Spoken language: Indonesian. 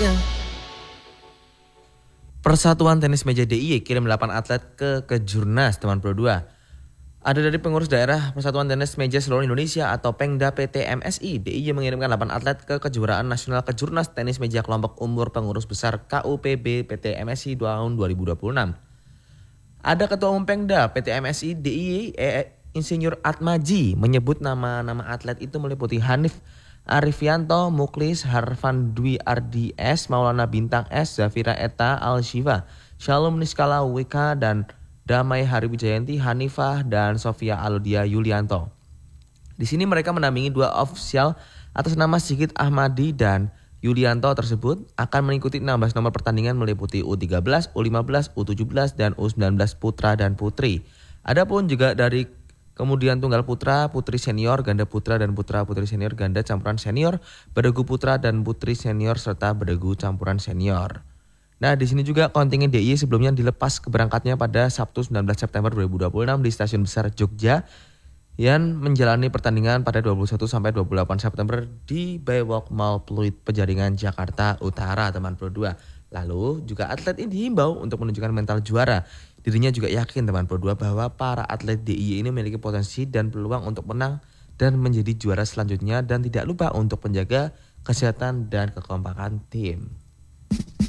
Persatuan Tenis Meja DIY kirim 8 atlet ke Kejurnas teman Pro 2. Ada dari pengurus daerah Persatuan Tenis Meja Seluruh Indonesia atau Pengda PT MSI, DIY mengirimkan 8 atlet ke kejuaraan nasional Kejurnas Tenis Meja kelompok umur pengurus besar KUPB PT MSI tahun 2026. Ada Ketua Umum Pengda PT MSI DIY Insinyur Atmaji menyebut nama-nama atlet itu meliputi Hanif Arifianto, Muklis, Harvan Dwi Ardi S, Maulana Bintang S, Zafira Eta Al-Shiva, Shalom Niskala WK, dan Damai Hariwijayanti, Hanifah, dan Sofia Aludia Yulianto. Di sini mereka mendampingi 2 ofisial atas nama Sigit Ahmadi dan Yulianto tersebut akan mengikuti 16 nomor pertandingan meliputi U13, U15, U17, dan U19 putra dan putri. Adapun juga dari kemudian tunggal putra, putri senior, ganda putra dan putra putri senior, ganda campuran senior, beregu putra dan putri senior serta beregu campuran senior. Nah, di sini juga kontingen DIY sebelumnya dilepas keberangkatnya pada Sabtu 19 September 2026 di Stasiun Besar Jogja yang menjalani pertandingan pada 21 sampai 28 September di Baywalk Mall Pluit Penjaringan Jakarta Utara teman Pro 2. Lalu juga atlet ini dihimbau untuk menunjukkan mental juara. Dirinya juga yakin teman Pro 2 bahwa para atlet DIY ini memiliki potensi dan peluang untuk menang dan menjadi juara selanjutnya dan tidak lupa untuk menjaga kesehatan dan kekompakan tim.